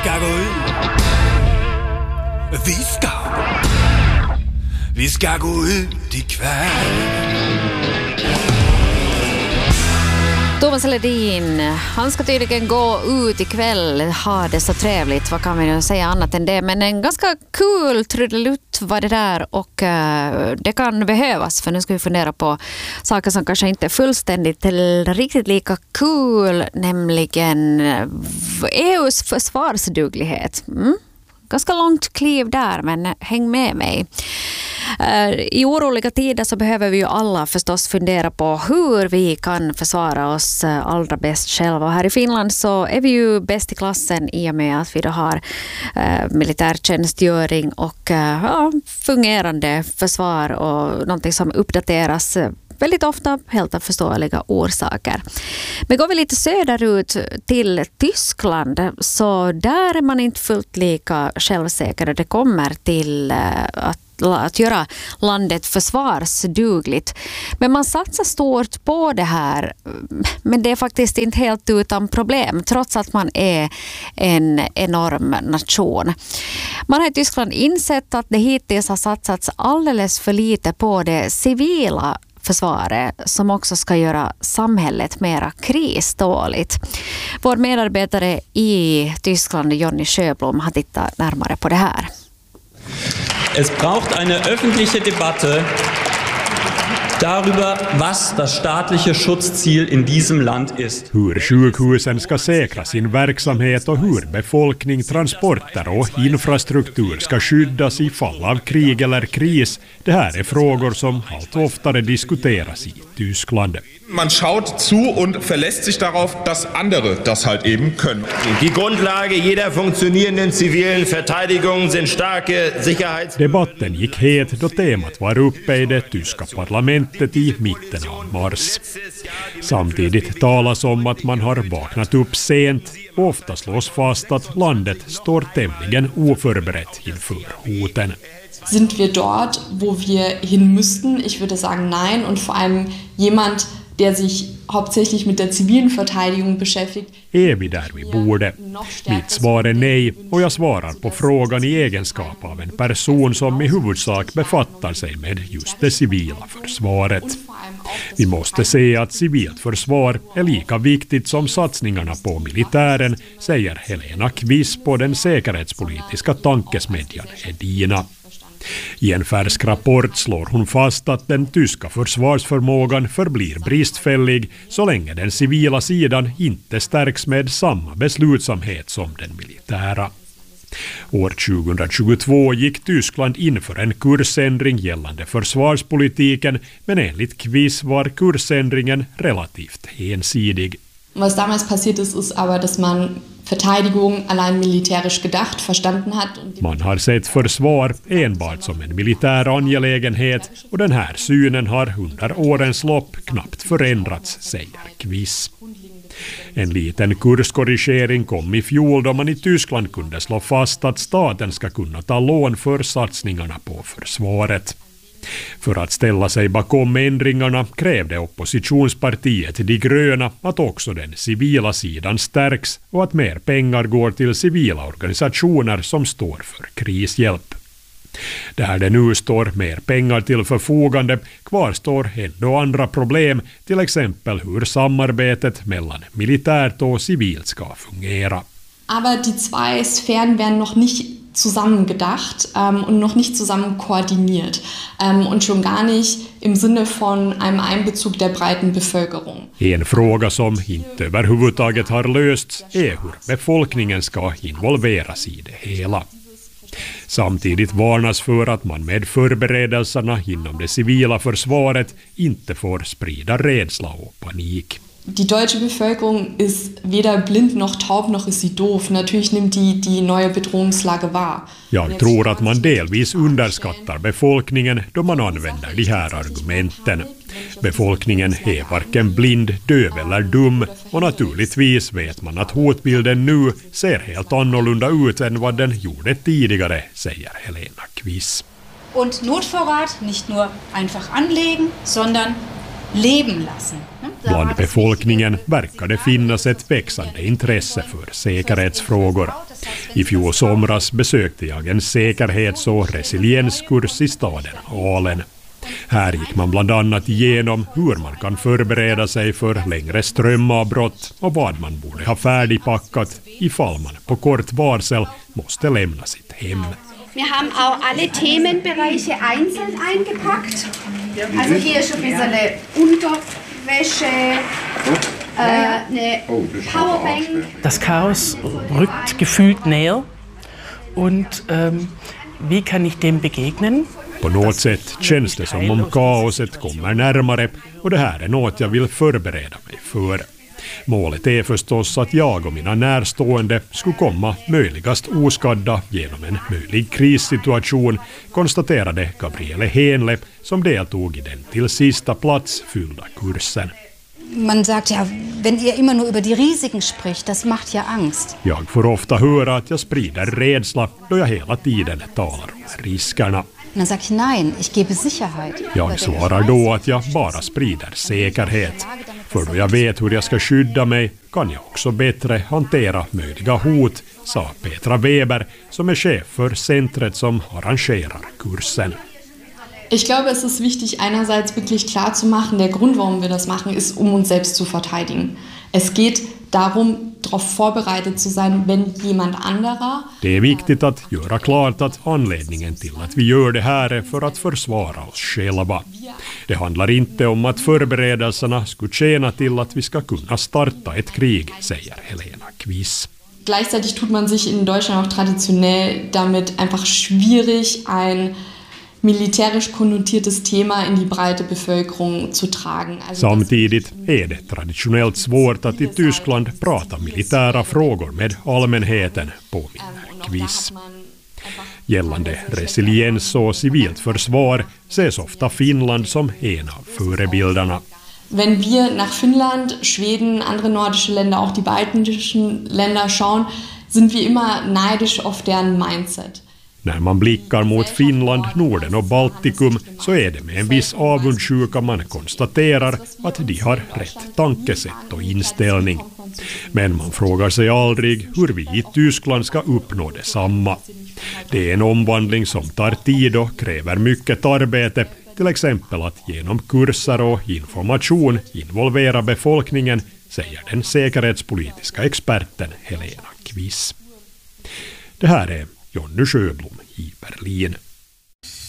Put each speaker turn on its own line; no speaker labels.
ska gå ut. Vi ska gå ut ikväll.
Thomas Ledin, han ska tydligen gå ut ikväll, ha det så trevligt, vad kan vi nu säga annat än det, men en ganska kul trudelutt var det där, och det kan behövas, för nu ska vi fundera på saker som kanske inte är fullständigt eller riktigt lika kul, nämligen EUs försvarsduglighet. Ganska långt kliv där, men häng med mig. I oroliga tider så behöver vi ju alla förstås fundera på hur vi kan försvara oss allra bäst själva. Och här i Finland så är vi ju bäst i klassen i och med att vi då har militärtjänstgöring och fungerande försvar och någonting som uppdateras väldigt ofta helt av förståeliga orsaker. Men går vi lite söderut till Tyskland, så där är man inte fullt lika självsäker. Det kommer till att göra landet försvarsdugligt. Men man satsar stort på det här, men det är faktiskt inte helt utan problem, trots att man är en enorm nation. Man har i Tyskland insett att det hittills har satsats alldeles för lite på det civila försvaret, som också ska göra samhället mera kriståligt. Vår medarbetare i Tyskland, Jonny Sjöblom, har tittat närmare på det här.
Es braucht eine öffentliche Debatte darüber, was das staatliche Schutzziel in diesem Land ist.
Hur sjukhusen ska säkra sin verksamhet och hur befolkning, transporter och infrastruktur ska skyddas i fall av krig eller kris. Det här är frågor som allt oftare diskuteras i Tyskland.
Man schaut zu und verlässt sich darauf, dass andere das halt eben können.
Die Grundlage jeder funktionierenden zivilen Verteidigung sind starke Sicherheits...
Debatten gick het då temat var uppe i det tyska parlamentet i mitten av mars. Samtidigt talas om att man har vaknat upp sent, och ofta slås fast att landet står tämligen oförberett inför hoten.
Sind wir dort, wo wir hin müssten? Ich würde sagen nein, und vor allem jemand, der sich hauptsächlich mit der civilen Verteidigung beschäftigt.
Är vi där vi borde? Mitt svar är nej, och jag svarar på frågan i egenskap av en person som i huvudsak befattar sig med just det civila försvaret. Vi måste se att civilt försvar är lika viktigt som satsningarna på militären, säger Helena Kviss på den säkerhetspolitiska tankesmedjan Edina. I en färsk rapport slår hon fast att den tyska försvarsförmågan förblir bristfällig så länge den civila sidan inte stärks med samma beslutsamhet som den militära. År 2022 gick Tyskland in för en kursändring gällande försvarspolitiken, men enligt Kviss var kursändringen relativt ensidig.
Was damals passiert ist aber, dass man Verteidigung allein militärisch gedacht verstanden hat.
Man har sett försvar enbart som en militär angelägenhet, och den här synen har under årens lopp knappt förändrats, säger Kviss. En liten kurskorrigering kom i fjol då man i Tyskland kunde slå fast att staten ska kunna ta lån för satsningarna på försvaret. För att ställa sig bakom ändringarna krävde oppositionspartiet De gröna att också den civila sidan stärks och att mer pengar går till civila organisationer som står för krishjälp. Där det nu står mer pengar till förfogande kvarstår ändå andra problem, till exempel hur samarbetet mellan militärt och civilt ska fungera.
Aber die zwei Sphären werden noch nicht zusammengedacht und noch nicht zusammen koordiniert und schon gar nicht im Sinne von einem Einbezug der breiten Bevölkerung.
En fråga som inte överhuvudtaget har lösts är hur befolkningen ska involveras i det hela. Samtidigt varnas för att man med förberedelserna inom det civila försvaret inte får sprida rädsla och panik.
Die deutsche Bevölkerung ist weder blind noch taub noch ist sie doof. Natürlich nimmt die neue Bedrohungslage wahr.
Jag tror att man delvis underskattar befolkningen då man använder de här argumenten. Befolkningen är varken blind, döv eller dum, och naturligtvis vet man att hotbilden nu ser helt annorlunda ut än vad den gjorde tidigare, säger Helena Kviss.
Und Notvorrat nicht nur einfach anlegen, sondern leben lassen.
Bland befolkningen verkar det finnas ett växande intresse för säkerhetsfrågor. I fjol somras besökte jag en säkerhets- och resilienskurs i staden Aalen. Här gick man bland annat igenom hur man kan förbereda sig för längre strömavbrott och vad man borde ha färdigpackat ifall man på kort varsel måste lämna sitt hem.
Wir haben auch alle Themenbereiche einzeln eingepackt. Also hier ist ein bisschen Unterwäsche, eine Powerbank.
Das Chaos rückt gefühlt näher und wie kann ich dem begegnen?
På något sätt känns det som om kaoset kommer närmare och det här är något jag vill förbereda mig för. Målet är förstås att jag och mina närstående skulle komma möjligast oskadda genom en möjlig krissituation, konstaterade Gabriele Henle som deltog i den till sista plats fyllda kursen.
Man sagt ja, wenn ihr immer nur über die Risiken spricht, das macht ja Angst.
Jag får ofta höra att jag sprider rädsla då jag hela tiden talar om riskerna.
Dann sage ich nein, ich gebe Sicherheit.
Jag svarar då att jag bara sprider säkerhet. För då jag vet hur jag ska skydda mig kan jag också bättre hantera möjliga hot, sa Petra Weber som är chef för centret som arrangerar kursen.
Ich glaube, es ist wichtig, einerseits wirklich klar zu machen, der Grund, warum wir das machen, ist, um uns selbst zu verteidigen. Es geht darum, darauf vorbereitet zu sein, wenn jemand anderer...
Det är viktigt att göra klart att anledningen till att vi gör det här är för att försvara oss själva. Det handlar inte om att förberedelserna skulle tjäna till att vi ska kunna starta ett krig, säger Helena Kviss.
Gleichzeitig tut man sich in Deutschland auch traditionell damit einfach schwierig, ein militärisch konnotiertes Thema in die breite Bevölkerung zu tragen.
Samtidigt är det traditionellt svårt att i Tyskland prata militära frågor med allmänheten, påminner Kviss. Gällande resiliens och civilt försvar ses ofta Finland som en av förebilderna.
Wenn wir nach Finnland, Schweden, andere nordische Länder, auch die baltischen Länder schauen, sind wir immer neidisch auf deren Mindset.
När man blickar mot Finland, Norden och Baltikum så är det med en viss avundsjuka man konstaterar att de har rätt tankesätt och inställning. Men man frågar sig aldrig hur vi i Tyskland ska uppnå detsamma. Det är en omvandling som tar tid och kräver mycket arbete, till exempel att genom kurser och information involvera befolkningen, säger den säkerhetspolitiska experten Helena Kviss. Det här är Jonny Sjöblom i Berlin.